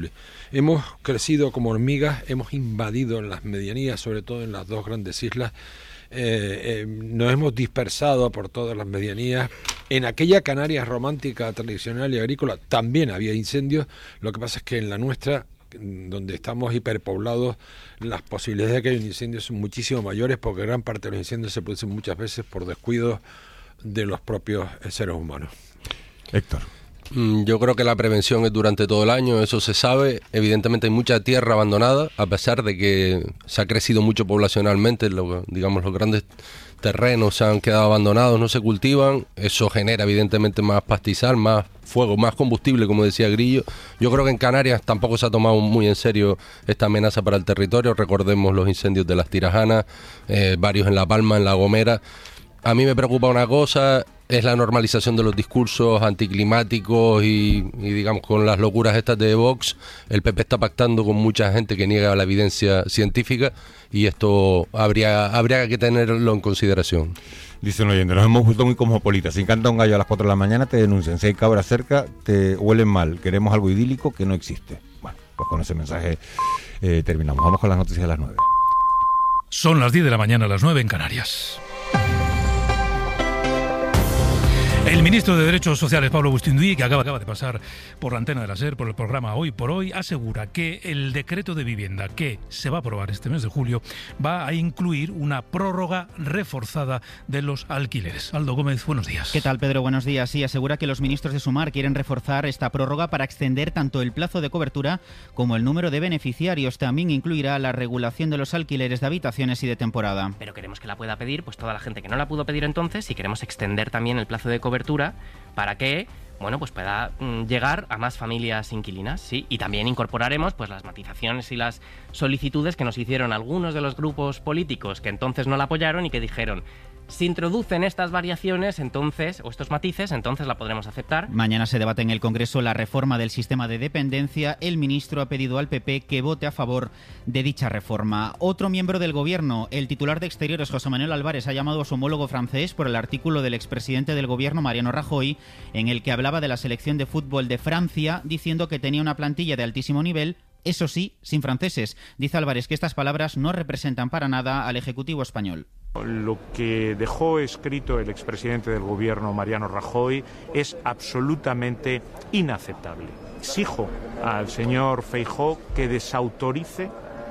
incombustible. Hemos crecido como hormigas, hemos invadido en las medianías, sobre todo en las dos grandes islas, nos hemos dispersado por todas las medianías. En aquella Canarias romántica, tradicional y agrícola también había incendios, lo que pasa es que en la nuestra, donde estamos hiperpoblados, las posibilidades de que haya un incendio son muchísimo mayores, porque gran parte de los incendios se producen muchas veces por descuidos de los propios seres humanos. Héctor. Yo creo que la prevención es durante todo el año, eso se sabe. Evidentemente hay mucha tierra abandonada, a pesar de que se ha crecido mucho poblacionalmente, los grandes terrenos se han quedado abandonados, no se cultivan. Eso genera evidentemente más pastizal, más fuego, más combustible, como decía Grillo. Yo creo que en Canarias tampoco se ha tomado muy en serio esta amenaza para el territorio. Recordemos los incendios de las Tirajanas, varios en La Palma, en La Gomera. A mí me preocupa una cosa, es la normalización de los discursos anticlimáticos y digamos con las locuras estas de Vox. El PP está pactando con mucha gente que niega la evidencia científica y esto habría que tenerlo en consideración. Dice un oyente, nos hemos vuelto muy cosmopolitas. Si canta un gallo a las 4 de la mañana te denuncian. Si hay cabras cerca te huelen mal. Queremos algo idílico que no existe. Bueno, pues con ese mensaje terminamos. Vamos con las noticias de las 9. Son las 10 de la mañana, las 9 en Canarias. El ministro de Derechos Sociales, Pablo Bustinduy, que acaba de pasar por la antena de la SER, por el programa Hoy por Hoy, asegura que el decreto de vivienda que se va a aprobar este mes de julio va a incluir una prórroga reforzada de los alquileres. Aldo Gómez, buenos días. ¿Qué tal, Pedro? Buenos días. Sí, asegura que los ministros de Sumar quieren reforzar esta prórroga para extender tanto el plazo de cobertura como el número de beneficiarios. También incluirá la regulación de los alquileres de habitaciones y de temporada. Pero queremos que la pueda pedir pues toda la gente que no la pudo pedir entonces, y queremos extender también el plazo de cobertura para que pues pueda llegar a más familias inquilinas, sí, y también incorporaremos pues las matizaciones y las solicitudes que nos hicieron algunos de los grupos políticos que entonces no la apoyaron y que dijeron: si introducen estas variaciones, entonces, o estos matices, entonces la podremos aceptar. Mañana se debate en el Congreso la reforma del sistema de dependencia. El ministro ha pedido al PP que vote a favor de dicha reforma. Otro miembro del Gobierno, el titular de Exteriores, José Manuel Álvarez, ha llamado a su homólogo francés por el artículo del expresidente del Gobierno, Mariano Rajoy, en el que hablaba de la selección de fútbol de Francia, diciendo que tenía una plantilla de altísimo nivel, eso sí, sin franceses. Dice Álvarez que estas palabras no representan para nada al Ejecutivo español. Lo que dejó escrito el expresidente del Gobierno, Mariano Rajoy, es absolutamente inaceptable. Exijo al señor Feijóo que desautorice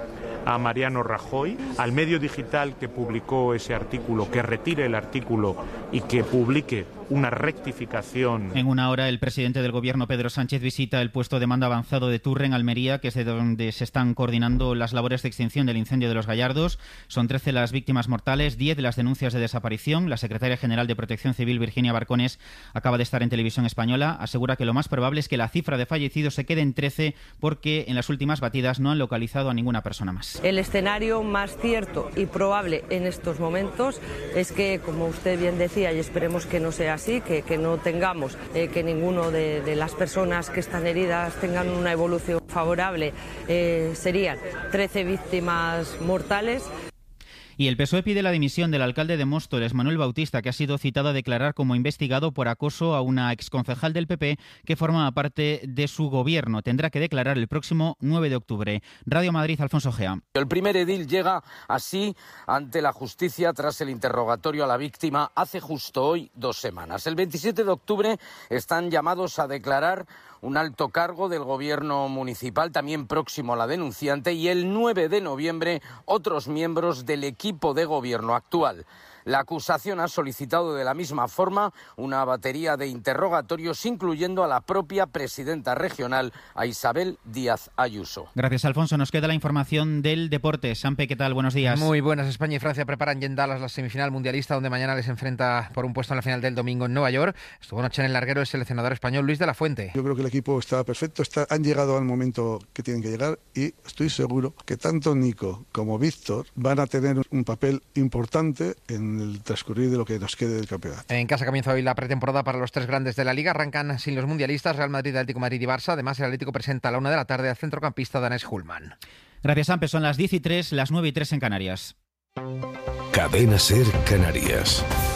a Mariano Rajoy, al medio digital que publicó ese artículo, que retire el artículo y que publique una rectificación. En una hora, el presidente del Gobierno, Pedro Sánchez, visita el puesto de mando avanzado de Turre, en Almería, que es de donde se están coordinando las labores de extinción del incendio de los Gallardos. Son 13 las víctimas mortales, 10 de las denuncias de desaparición. La secretaria general de Protección Civil, Virginia Barcones, acaba de estar en Televisión Española. Asegura que lo más probable es que la cifra de fallecidos se quede en 13 porque en las últimas batidas no han localizado a ninguna persona más. El escenario más cierto y probable en estos momentos es que, como usted bien decía, y esperemos que no sea así, que no tengamos que ninguno de las personas que están heridas tengan una evolución favorable, serían 13 víctimas mortales. Y el PSOE pide la dimisión del alcalde de Móstoles, Manuel Bautista, que ha sido citado a declarar como investigado por acoso a una exconcejal del PP que forma parte de su gobierno. Tendrá que declarar el próximo 9 de octubre. Radio Madrid, Alfonso Gea. El primer edil llega así ante la justicia tras el interrogatorio a la víctima hace justo hoy 2 semanas. El 27 de octubre están llamados a declarar un alto cargo del gobierno municipal, también próximo a la denunciante, y el 9 de noviembre otros miembros del equipo de gobierno actual. La acusación ha solicitado de la misma forma una batería de interrogatorios, incluyendo a la propia presidenta regional, a Isabel Díaz Ayuso. Gracias, Alfonso. Nos queda la información del deporte. Sampe, ¿qué tal? Buenos días. Muy buenas. España y Francia preparan ya en Dallas la semifinal mundialista, donde mañana les enfrenta por un puesto en la final del domingo en Nueva York. Estuvo anoche en el larguero el seleccionador español Luis de la Fuente. Yo creo que el equipo está perfecto, han llegado al momento que tienen que llegar y estoy seguro que tanto Nico como Víctor van a tener un papel importante en el transcurrir de lo que nos quede del campeonato. En casa comienza hoy la pretemporada para los 3 grandes de la Liga. Arrancan sin los mundialistas Real Madrid, Atlético de Madrid y Barça. Además, el Atlético presenta a la 1 de la tarde al centrocampista danés Hulman. Gracias, Sampe. Son las 10:03, las 9:03 en Canarias. Cadena SER Canarias.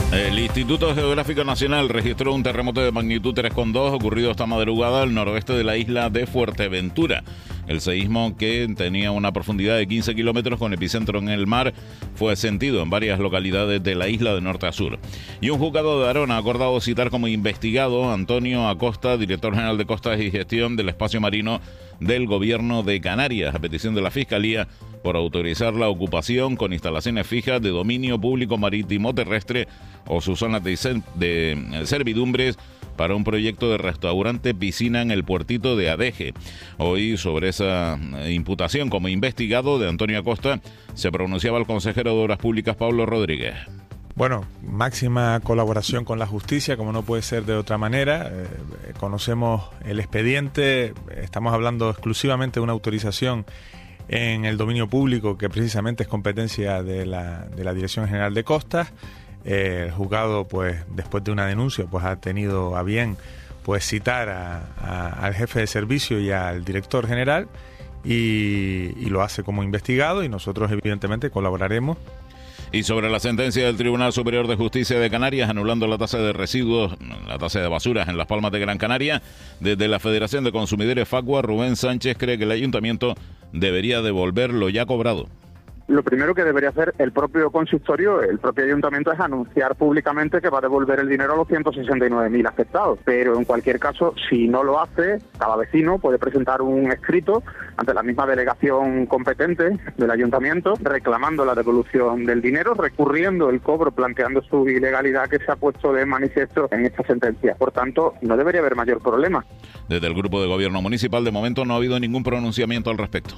El Instituto Geográfico Nacional registró un terremoto de magnitud 3,2 ocurrido esta madrugada al noroeste de la isla de Fuerteventura. El seísmo, que tenía una profundidad de 15 kilómetros con epicentro en el mar, fue sentido en varias localidades de la isla de norte a sur. Y un juzgado de Arona ha acordado citar como investigado a Antonio Acosta, director general de Costas y Gestión del Espacio Marino del Gobierno de Canarias, a petición de la Fiscalía, por autorizar la ocupación con instalaciones fijas de dominio público marítimo terrestre o sus zonas de servidumbres para un proyecto de restaurante piscina en el puertito de Adeje. Hoy, sobre esa imputación como investigado de Antonio Acosta, se pronunciaba el consejero de Obras Públicas, Pablo Rodríguez. Bueno, máxima colaboración con la justicia, como no puede ser de otra manera. Conocemos el expediente, estamos hablando exclusivamente de una autorización en el dominio público que precisamente es competencia de la Dirección General de Costas. El juzgado, pues, después de una denuncia, pues ha tenido a bien, pues, citar al jefe de servicio y al director general y lo hace como investigado, y nosotros evidentemente colaboraremos. Y sobre la sentencia del Tribunal Superior de Justicia de Canarias anulando la tasa de residuos, la tasa de basuras en Las Palmas de Gran Canaria, desde la Federación de Consumidores Facua, Rubén Sánchez cree que el ayuntamiento debería devolver lo ya cobrado. Lo primero que debería hacer el propio consistorio, el propio ayuntamiento, es anunciar públicamente que va a devolver el dinero a los 169.000 afectados. Pero en cualquier caso, si no lo hace, cada vecino puede presentar un escrito ante la misma delegación competente del ayuntamiento reclamando la devolución del dinero, recurriendo el cobro, planteando su ilegalidad que se ha puesto de manifiesto en esta sentencia. Por tanto, no debería haber mayor problema. Desde el Grupo de Gobierno Municipal, de momento no ha habido ningún pronunciamiento al respecto.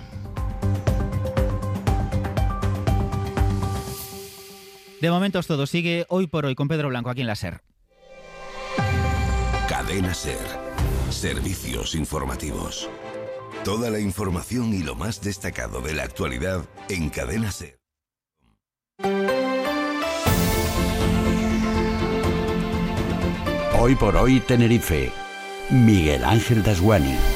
De momento es todo. Sigue Hoy por Hoy con Pedro Blanco aquí en la SER. Cadena SER. Servicios informativos. Toda la información y lo más destacado de la actualidad en Cadena SER. Hoy por Hoy Tenerife. Miguel Ángel Dasguani.